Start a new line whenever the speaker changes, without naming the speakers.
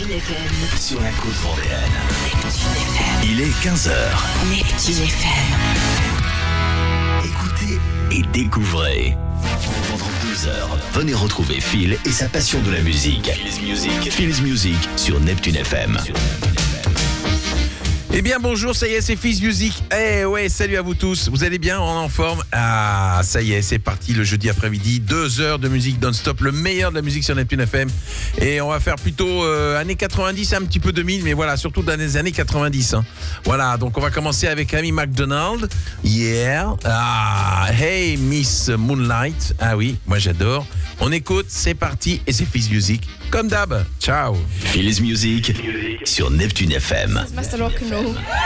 Neptune FM.
Sur la côte vendéenne.
Neptune FM.
Il est 15h.
Neptune FM.
Écoutez et découvrez. Pendant 2 heures, venez retrouver Phil et sa passion de la musique. Phil's Music sur Neptune FM.
Eh bien bonjour, ça y est, c'est Phil's Music. Eh ouais, salut à vous tous, vous allez bien, on est en forme? Ah, ça y est, c'est parti le jeudi après-midi, 2 heures de musique non-stop, le meilleur de la musique sur Neptune FM. Et on va faire plutôt années 90, un petit peu 2000, mais voilà, surtout dans les années 90. Hein. Voilà, donc on va commencer avec Amy McDonald. Yeah. Ah, Hey Miss Moonlight. Ah oui, moi j'adore. On écoute, c'est parti, et c'est Phil's Music, comme d'hab. Ciao.
Phil's Music sur Neptune FM.
Mr. Rock'n'Roll.